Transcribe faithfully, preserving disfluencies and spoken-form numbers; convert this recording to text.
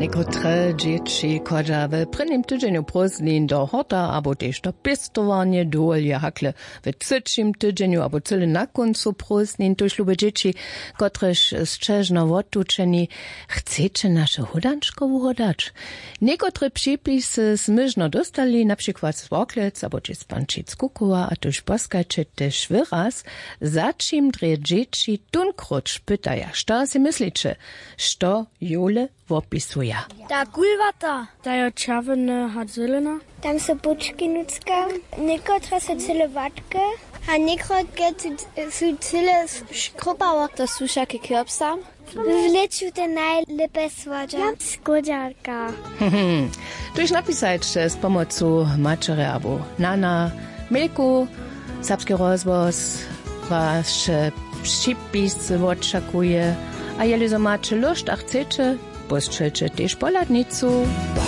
Niekotre dzieci chodza w prynnym tydzieniu prózdnin do hota, abo też do pistowanie, dolje hakle w trzecim tydzieniu, abo cyle na końcu prózdnin. To śluby dzieci, kotreż strzeżno wotuczeni, chcecie nasze hodanczko uhodać. Niekotre przypisy smyżno dostali, na przykład z Woklec, abo czy z Pančic Kukuła, a tuż poskajcie też wyraz, za czym dre dzieci tunkroć pytaja, što si myślicie, što Jule opisuje. Ta kulvata, ta je červena, hat zelena. Tam so bučki nucka, nekotra so cele vatke, a nekotke so cele škrupava. To sú všaké kjopsa. W leciu te najlepe słodzia. Skodziarka. Tuż napisajcie z pomocą maczere abo nana, milku, serbski rozwoz, wasze przypisy oczekuje. A jeli so macie lust, a chcecie, postrzelcie też poladnicu.